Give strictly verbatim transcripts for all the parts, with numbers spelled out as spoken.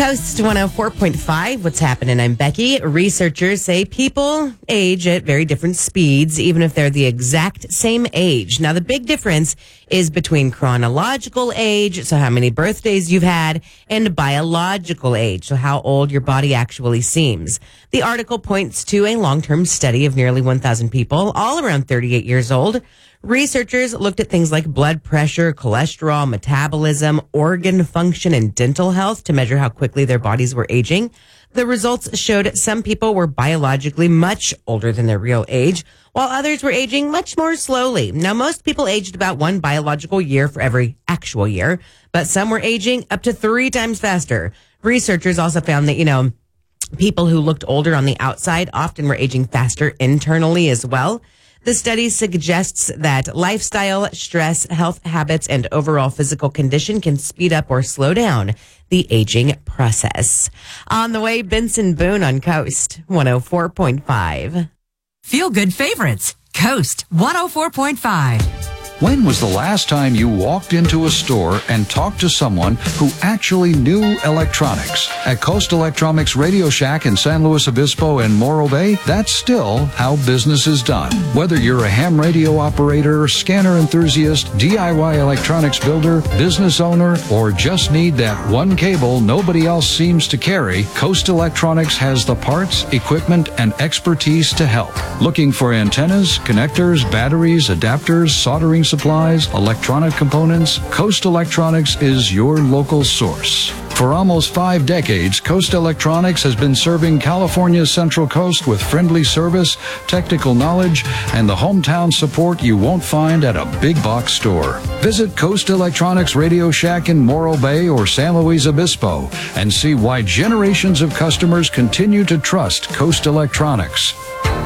Coast one oh four point five, what's happening? I'm Becky. Researchers say people age at very different speeds, even if they're the exact same age. Now, the big difference is between chronological age, so how many birthdays you've had, and biological age, so how old your body actually seems. The article points to a long-term study of nearly one thousand people, all around thirty-eight years old. Researchers looked at things like blood pressure, cholesterol, metabolism, organ function, and dental health to measure how quickly their bodies were aging. The results showed some people were biologically much older than their real age, while others were aging much more slowly. Now, most people aged about one biological year for every actual year, but some were aging up to three times faster. Researchers also found that, you know, people who looked older on the outside often were aging faster internally as well. The study suggests that lifestyle, stress, health habits, and overall physical condition can speed up or slow down the aging process. On the way, Benson Boone on Coast one oh four point five. Feel good favorites. Coast one oh four point five. When was the last time you walked into a store and talked to someone who actually knew electronics? At Coast Electronics Radio Shack in San Luis Obispo and Morro Bay, that's still how business is done. Whether you're a ham radio operator, scanner enthusiast, D I Y electronics builder, business owner, or just need that one cable nobody else seems to carry, Coast Electronics has the parts, equipment, and expertise to help. Looking for antennas, connectors, batteries, adapters, soldering supplies, electronic components? Coast Electronics is your local source. For almost five decades, Coast Electronics has been serving California's Central Coast with friendly service, technical knowledge, and the hometown support you won't find at a big box store. Visit Coast Electronics Radio Shack in Morro Bay or San Luis Obispo and see why generations of customers continue to trust Coast Electronics.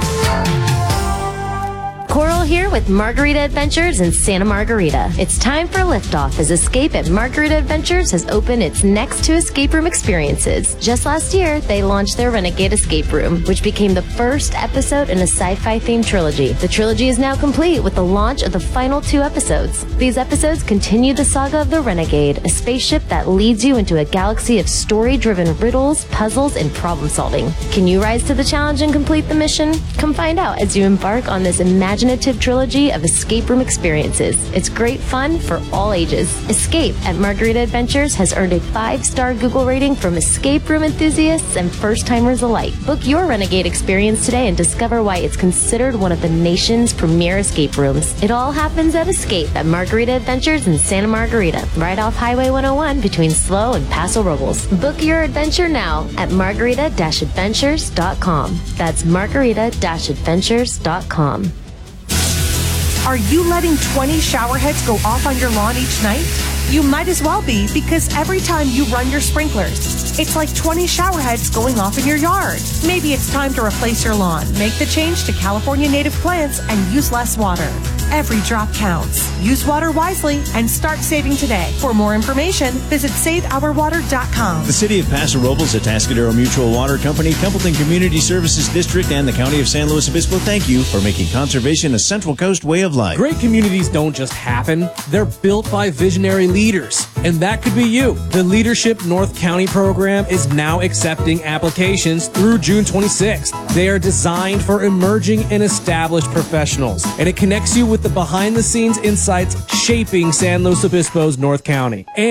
Coral here with Margarita Adventures in Santa Margarita. It's time for liftoff as Escape at Margarita Adventures has opened its next two escape room experiences. Just last year, they launched their Renegade Escape Room, which became the first episode in a sci-fi themed trilogy. The trilogy is now complete with the launch of the final two episodes. These episodes continue the saga of the Renegade, a spaceship that leads you into a galaxy of story-driven riddles, puzzles, and problem solving. Can you rise to the challenge and complete the mission? Come find out as you embark on this imaginative trilogy of escape room experiences. It's great fun for all ages. Escape at Margarita Adventures has earned a five-star Google rating from escape room enthusiasts and first-timers alike. Book your Renegade experience today and discover why it's considered one of the nation's premier escape rooms. It all happens at Escape at Margarita Adventures in Santa Margarita, right off Highway one oh one between Slow and Paso Robles. Book your adventure now at margarita adventures dot com. That's margarita adventures dot com. Are you letting twenty shower heads go off on your lawn each night? You might as well be, because every time you run your sprinklers, it's like twenty shower heads going off in your yard. Maybe it's time to replace your lawn. Make the change to California native plants and use less water. Every drop counts. Use water wisely and start saving today. For more information, visit save our water dot com. The City of Paso Robles, Atascadero Mutual Water Company, Templeton Community Services District, and the County of San Luis Obispo thank you for making conservation a Central Coast way of life. Great communities don't just happen. They're built by visionary leaders. And that could be you. The Leadership North County program is now accepting applications through June twenty-sixth. They are designed for emerging and established professionals, and it connects you with the behind-the-scenes insights shaping San Luis Obispo's North County. And